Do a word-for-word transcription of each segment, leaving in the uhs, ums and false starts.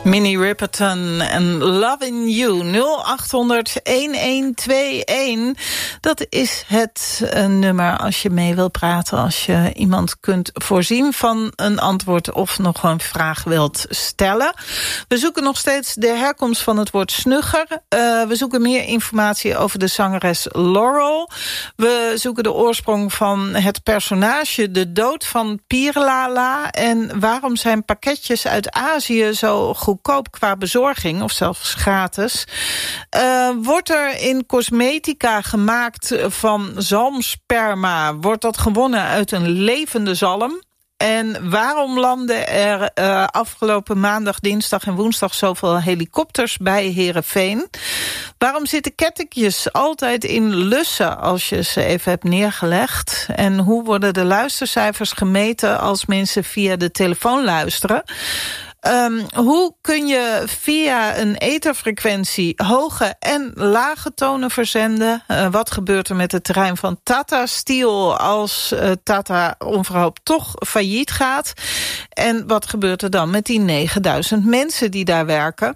Minnie Riperton en Lovin' You. nul acht honderd een twee een. Dat is het uh, nummer als je mee wilt praten. Als je iemand kunt voorzien van een antwoord of nog een vraag wilt stellen. We zoeken nog steeds de herkomst van het woord snugger. Uh, we zoeken meer informatie over de zangeres Laurel. We zoeken de oorsprong van het personage, de dood van Pierlala. En waarom zijn pakketjes uit Azië zo goedkoop qua bezorging, of zelfs gratis. Uh, wordt er in cosmetica gemaakt van zalmsperma? Wordt dat gewonnen uit een levende zalm? En waarom landen er uh, afgelopen maandag, dinsdag en woensdag zoveel helikopters bij Heerenveen? Waarom zitten kettingjes altijd in lussen als je ze even hebt neergelegd? En hoe worden de luistercijfers gemeten als mensen via de telefoon luisteren? Um, hoe kun je via een etherfrequentie hoge en lage tonen verzenden? Uh, wat gebeurt er met het terrein van Tata Steel als uh, Tata onverhoopt toch failliet gaat? En wat gebeurt er dan met die negenduizend mensen die daar werken?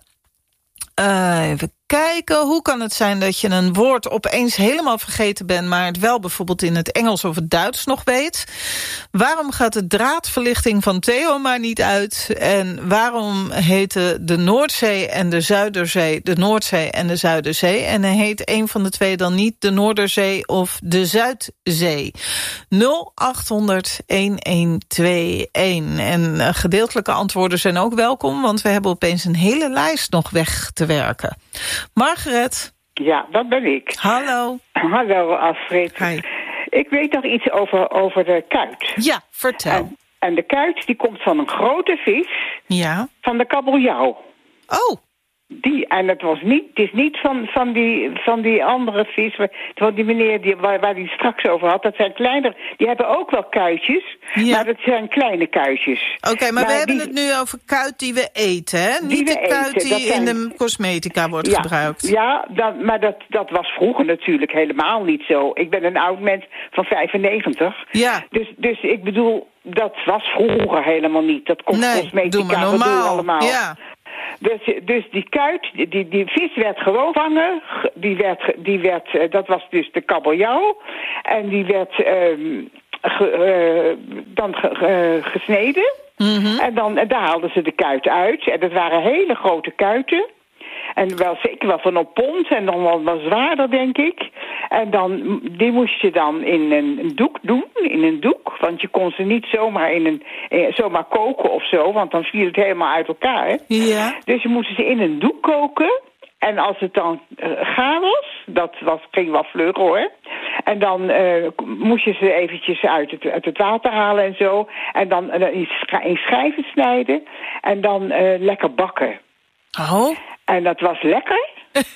Uh, even kijken, hoe kan het zijn dat je een woord opeens helemaal vergeten bent, maar het wel bijvoorbeeld in het Engels of het Duits nog weet? Waarom gaat de draadverlichting van Theo maar niet uit? En waarom heten de Noordzee en de Zuiderzee de Noordzee en de Zuiderzee? En heet een van de twee dan niet de Noorderzee of de Zuidzee? nul acht honderd een twee een. En uh, gedeeltelijke antwoorden zijn ook welkom, want we hebben opeens een hele lijst nog weg te werken. Margaret. Ja, dat ben ik. Hallo. Hallo, Astrid. Hi. Ik weet nog iets over, over de kuit. Ja, vertel. En, en de kuit die komt van een grote vis. Ja. Van de kabeljauw. Oh. Die, en het was niet, het is niet van, van, die, van die andere vis, want die meneer die, waar, waar die straks over had, dat zijn kleiner, die hebben ook wel kuitjes, ja. Maar dat zijn kleine kuitjes. Oké, okay, maar, maar we die, hebben het nu over kuit die we eten, hè? Niet de kuit eten, die zijn, in de cosmetica wordt ja, gebruikt. Ja, dat, maar dat, dat was vroeger natuurlijk helemaal niet zo. Ik ben een oud mens van vijfennegentig. Ja. Dus, dus ik bedoel, dat was vroeger helemaal niet. Dat komt nee, cosmetica, doe maar normaal. Dat allemaal. Ja. Dus, dus die kuit, die, die vis werd gewoon vangen. Die werd, die werd, dat was dus de kabeljauw. En die werd um, ge, uh, dan ge, uh, gesneden. Mm-hmm. En dan, en daar haalden ze de kuit uit. En dat waren hele grote kuiten. En wel zeker wel van een pond en dan wel wat zwaarder, denk ik. En dan, die moest je dan in een, een doek doen, in een doek. Want je kon ze niet zomaar, in een, eh, zomaar koken of zo, want dan viel het helemaal uit elkaar. Ja. Dus je moest ze in een doek koken. En als het dan uh, gaar was, dat was, ging wel vlug hoor. En dan uh, moest je ze eventjes uit het, uit het water halen en zo. En dan uh, in, sch- in schijven snijden. En dan uh, lekker bakken. Oh. En dat was lekker.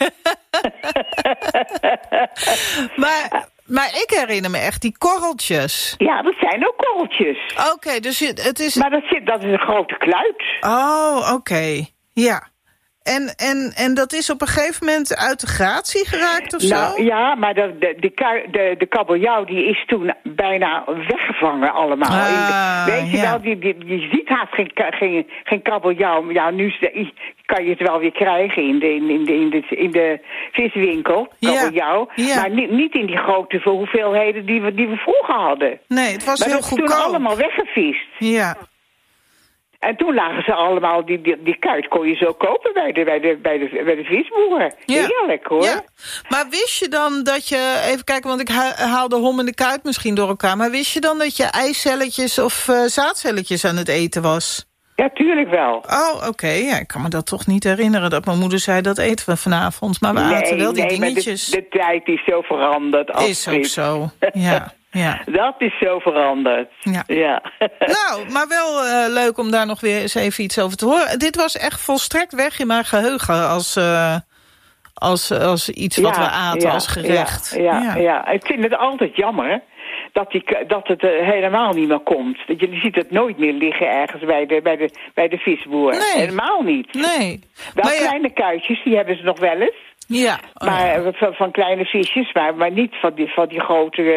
maar, maar ik herinner me echt die korreltjes. Ja, dat zijn ook korreltjes. Oké, okay, dus het is... Maar dat, zit, dat is een grote kluit. Oh, oké. Okay. Ja. En, en, en dat is op een gegeven moment uit de gratie geraakt of nou, zo? Ja, maar de, de, de, de, de kabeljauw die is toen bijna weggevangen allemaal. Ah, de, weet je ja. wel, die, die, je ziet haast geen, geen, geen kabeljauw. Ja, nu de, kan je het wel weer krijgen in de, in de, in de, in de viswinkel, kabeljauw. Ja, ja. Maar niet, niet in die grote hoeveelheden die we, die we vroeger hadden. Nee, het was maar heel dat goedkoop. Maar toen allemaal weggevist. Ja. En toen lagen ze allemaal, die, die, die kuit kon je zo kopen bij de, bij de, bij de, bij de visboer. Ja. Heerlijk hoor. Ja. Maar wist je dan dat je, even kijken, want ik haal de hom en de kuit misschien door elkaar. Maar wist je dan dat je eicelletjes of uh, zaadcelletjes aan het eten was? Ja, tuurlijk wel. Oh, oké. Okay. Ja, ik kan me dat toch niet herinneren dat mijn moeder zei dat eten we vanavond. Maar we nee, aten wel die nee, dingetjes. Maar de, de tijd is zo veranderd. Is ook zo, ja. Ja. Dat is zo veranderd. Ja. Ja. Nou, maar wel uh, leuk om daar nog weer eens even iets over te horen. Dit was echt volstrekt weg in mijn geheugen als, uh, als, als iets wat ja, we aten, ja, als gerecht. Ja, ja, ja. ja, ik vind het altijd jammer dat, die, dat het uh, helemaal niet meer komt. Dat je ziet het nooit meer liggen ergens bij de, bij de, bij de visboer. Nee. Helemaal niet. Nee. Wel maar kleine ja. kuitjes, die hebben ze nog wel eens. Ja. Oh, maar ja. van, van kleine visjes, maar, maar niet van die, van die grote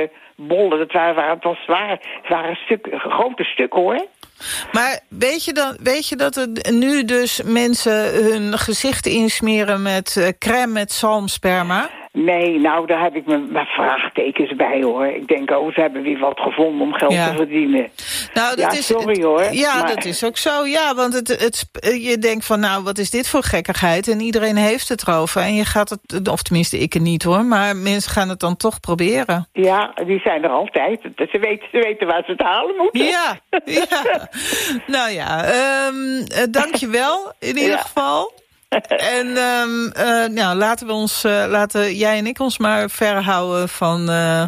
bollen. Dat waren, waren, het, was zwaar, het waren stuk, grote stukken, hoor. Maar weet je, dan, weet je dat er nu dus mensen hun gezicht insmeren met uh, crème met zalmsperma? Nee, nou, daar heb ik mijn vraagtekens bij, hoor. Ik denk, oh, ze hebben weer wat gevonden om geld ja. te verdienen. Nou, dat ja, is, sorry, hoor. Ja, maar... dat is ook zo. Ja, want het, het, je denkt van, nou, wat is dit voor gekkigheid? En iedereen heeft het erover. En je gaat het, of tenminste, ik er niet, hoor. Maar mensen gaan het dan toch proberen. Ja, die zijn er altijd. Ze weten, ze weten waar ze het halen moeten. Ja, ja. Nou ja, um, dank je wel, in ieder ja. geval. En um, uh, nou, laten we ons, uh, laten jij en ik ons maar verhouden van... Uh,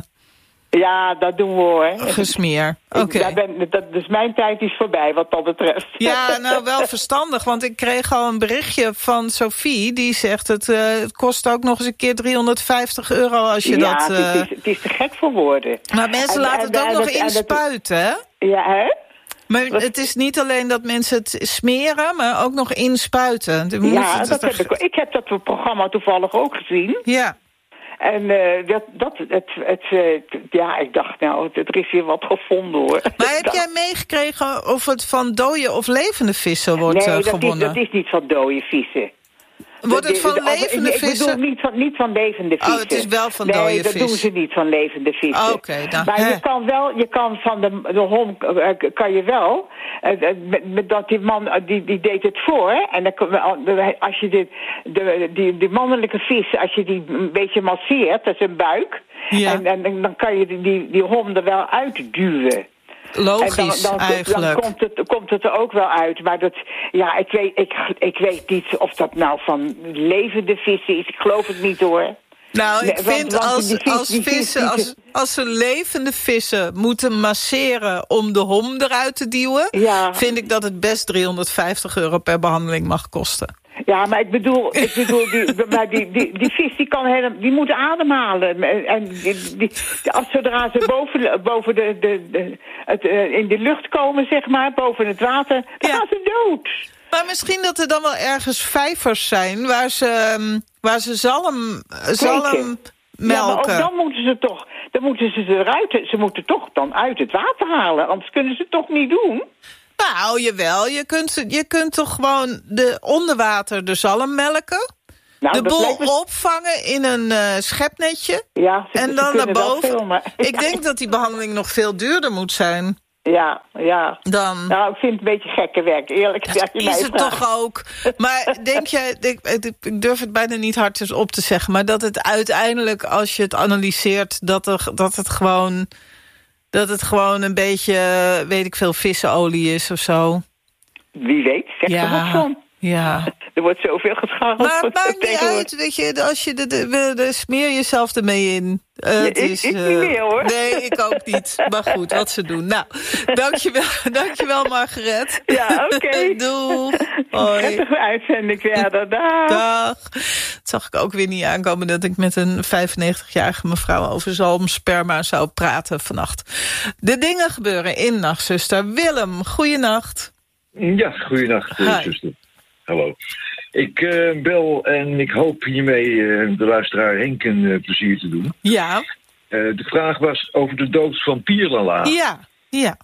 ja, dat doen we, hoor. Gesmeer. Oké. Okay. Dus mijn tijd is voorbij, wat dat betreft. Ja, nou wel verstandig, want ik kreeg al een berichtje van Sophie... die zegt, het, uh, het kost ook nog eens een keer driehonderdvijftig euro als je ja, dat... Uh... het, is, het is te gek voor woorden. Maar mensen en, laten en, het ook en, nog en, inspuiten, hè? Ja, hè? Maar het is niet alleen dat mensen het smeren, maar ook nog inspuiten. Ja, dat heb ik, ik heb dat programma toevallig ook gezien. Ja. En uh, dat, dat, het, het, uh, ja, ik dacht, nou, er is hier wat gevonden, hoor. Maar heb jij meegekregen of het van dode of levende vissen wordt nee, uh, dat gewonnen? Nee, dat is niet van dode vissen. Wordt het van levende ik, vissen? Ik bedoel niet van, niet van levende vissen. Oh, het is wel van nee, dode vissen. Nee, dat doen ze niet van levende vissen. Oh, Oké, okay, dan. Maar hè. je kan wel, je kan van de, de hond, kan je wel, met, met dat die man, die, die deed het voor, en dan, als je dit, de, die, die mannelijke vis, als je die een beetje masseert, dat is een buik, ja. en, en dan kan je die, die, die hond er wel uitduwen. Logisch, dan, dan, eigenlijk. Dan komt het, komt het er ook wel uit. Maar dat, ja, ik weet, ik, ik weet niet of dat nou van levende vissen is. Ik geloof het niet, hoor. Nou, ik nee, vind want, want als, die vis, als die vissen, vis, als, als ze levende vissen moeten masseren om de hom eruit te duwen, ja. vind ik dat het best driehonderdvijftig euro per behandeling mag kosten. Ja, maar ik bedoel, ik bedoel die, maar die, die, die vis die kan helemaal, die moet ademhalen. En die, die, als zodra ze boven, boven de, de, de, het, uh, in de lucht komen, zeg maar, boven het water, dan ja. gaan ze dood. Maar misschien dat er dan wel ergens vijvers zijn waar ze, waar ze zalm, zalm melken. Ja, maar ook dan moeten ze toch, dan moeten ze eruit, ze moeten toch dan uit het water halen, anders kunnen ze het toch niet doen. Nou, jawel. Je kunt, je kunt toch gewoon de onderwater de zalm melken. Nou, de boel me... opvangen in een uh, schepnetje. Ja, ze, en ze dan naar boven. Veel, maar... Ik denk dat die behandeling nog veel duurder moet zijn. Ja, ja. Dan... Nou, ik vind het een beetje gekke werk, eerlijk gezegd. Dat is het toch ook. Maar denk jij, ik, ik durf het bijna niet hard op te zeggen, maar dat het uiteindelijk, als je het analyseert, dat, er, dat het gewoon... dat het gewoon een beetje, weet ik veel, vissenolie is of zo. Wie weet, zeg ja, er wat van. Ja. Er wordt zoveel gescharreld. Maar het maakt niet uit, weet je, als je de, de, de, de smeer jezelf ermee in. Uh, nee, het is, ik, ik uh, niet meer, hoor. Nee, ik ook niet. Maar goed, wat ze doen. Nou, dankjewel, dankjewel Margaret. Ja, oké. Okay. Doeg. Hoi. Prettige uitzending verder. Dag. Dag. Dat zag ik ook weer niet aankomen dat ik met een vijfennegentigjarige mevrouw over zalmsperma zou praten vannacht. De dingen gebeuren in Nachtzuster. Willem, goeienacht. Ja, goeienacht, zuster. Hallo. Ik uh, bel en ik hoop hiermee uh, de luisteraar Henk een uh, plezier te doen. Ja. Uh, de vraag was over de dood van Pierlala. Ja, ja.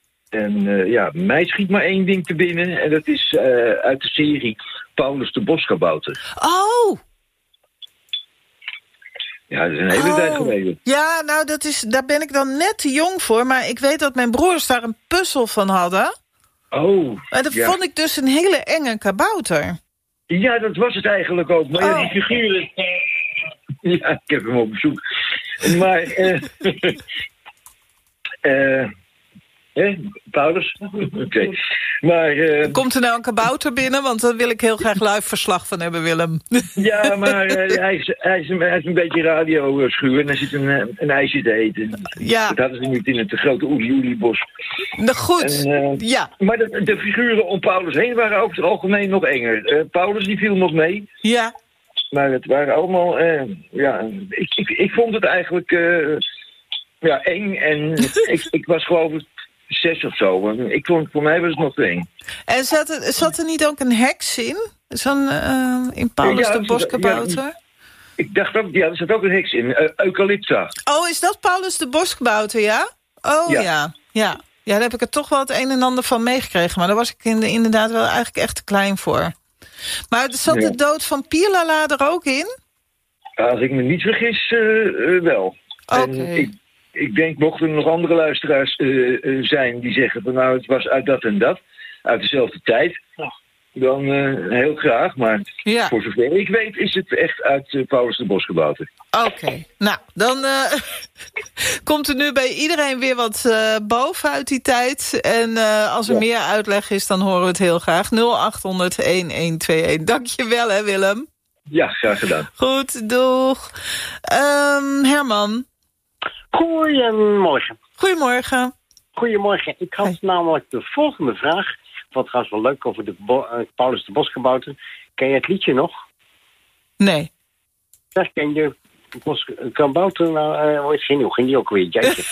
En uh, ja, mij schiet maar één ding te binnen. En dat is uh, uit de serie Paulus de Boskabouter. Oh! Ja, dat is een hele oh. tijd geleden. Ja, nou, dat is, daar ben ik dan net te jong voor. Maar ik weet dat mijn broers daar een puzzel van hadden. Oh, en dat ja. vond ik dus een hele enge kabouter. Ja, dat was het eigenlijk ook. Maar oh. ja, die figuren... Ja, ik heb hem op bezoek. Maar... Uh, uh, eh, Paulus? Oké. Okay. Maar... Uh, Komt er nou een kabouter binnen? Want daar wil ik heel graag live verslag van hebben, Willem. Ja, maar uh, hij, is, hij, is een, hij is een beetje radioschuw en hij zit een, een ijsje te eten. Ja. Dat hadden ze niet in het grote Oeli-Oeli-bos. Nou, goed, en, uh, ja. Maar de, de figuren om Paulus heen waren over het algemeen nog enger. Uh, Paulus die viel nog mee. Ja. Maar het waren allemaal... Uh, ja, ik, ik, ik vond het eigenlijk uh, ja, eng en ik, ik was geloof ik zes of zo. Ik vond, voor mij was het nog te eng. En zat er, zat er niet ook een heks in? Zo'n uh, in Paulus ja, de Boskabouter? Ja, ik dacht ook, ja, er zat ook een heks in. Uh, Eucalypta. Oh, is dat Paulus de Bosgebouter, ja? Oh, ja. ja. Ja. Ja, daar heb ik er toch wel het een en ander van meegekregen. Maar daar was ik inderdaad wel eigenlijk echt te klein voor. Maar zat ja. de dood van Pierlala er ook in? Als ik me niet vergis, uh, uh, wel. Oké. Okay. Ik, ik denk, mochten er nog andere luisteraars uh, uh, zijn die zeggen van nou, het was uit dat en dat. Uit dezelfde tijd. Dan uh, heel graag, maar ja. voor zover ik weet is het echt uit uh, Paulus de Bosgebouter. Oké, okay. Nou, dan uh, komt er nu bij iedereen weer wat uh, boven uit die tijd. En uh, als er ja. meer uitleg is, dan horen we het heel graag. nul acht honderd een een twee een. Dank je wel, hè Willem? Ja, graag gedaan. Goed, doeg. Um, Herman. Goedemorgen. Goedemorgen. Goedemorgen. Ik had hey. namelijk de volgende vraag. Wat trouwens wel leuk over de Bo- uh, Paulus de Bosgebouter. Ken je het liedje nog? Nee. Ja, ken je Bos- Kabouter? Nou, uh, hoe is die, hoe ging die ook weer? Jeetje.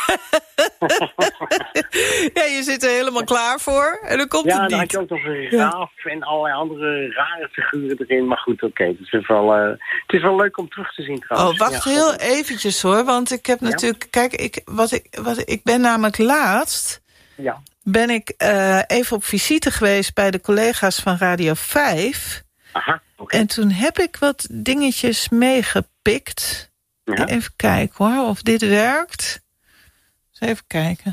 Ja, je zit er helemaal klaar voor. En dan komt ja, het niet. Ja, dan had je ook nog een raaf ja. en allerlei andere rare figuren erin. Maar goed, oké. Okay. Het, is wel, uh, het is wel leuk om terug te zien trouwens. Oh, wacht ja, heel goed. eventjes hoor. Want ik heb ja? natuurlijk... Kijk, ik, wat ik, wat, ik ben namelijk laatst... Ja. ben ik uh, even op visite geweest bij de collega's van Radio vijf. Aha, okay. En toen heb ik wat dingetjes meegepikt. Ja. Even kijken hoor, of dit werkt. Eens even kijken.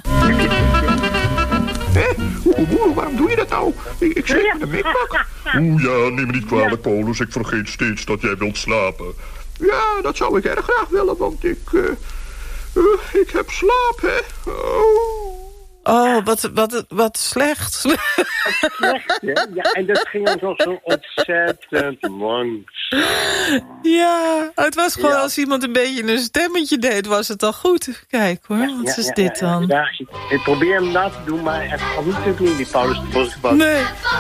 Hé, oeh, waarom doe je dat nou? Ik, ik zeg de mikmak. Oeh ja, neem me niet kwalijk, Paulus. Ik vergeet steeds dat jij wilt slapen. Ja, dat zou ik erg graag willen, want ik... Uh, uh, ik heb slaap, hè. Oh... Oh, wat, wat, wat slecht. Slecht, hè? Ja, en dat ging ons nog zo ontzettend langzaam. Ja, het was gewoon ja. als iemand een beetje een stemmetje deed, was het al goed. Kijk hoor, ja, wat ja, is ja, dit ja, dan? Ja, ik probeer hem na te doen, maar het valt niet te doen, die Paulus de Bosgebouter. Nee.